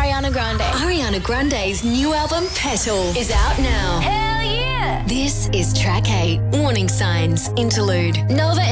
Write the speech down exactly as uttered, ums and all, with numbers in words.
Ariana Grande. Ariana Grande's new album, Petal, is out now. Hell yeah! This is track eight, Warning Signs, Interlude. Nova